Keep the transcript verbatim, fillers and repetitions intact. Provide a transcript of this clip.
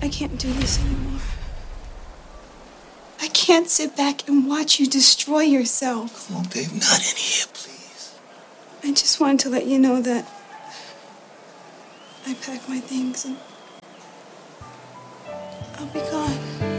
I can't do this anymore. I can't sit back and watch you destroy yourself. Come on, babe, not in here, please. I just wanted to let you know that I packed my things and I'll be gone.